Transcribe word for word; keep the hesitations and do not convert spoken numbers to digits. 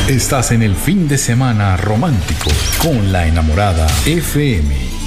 Estás en el fin de semana romántico con La Enamorada F M.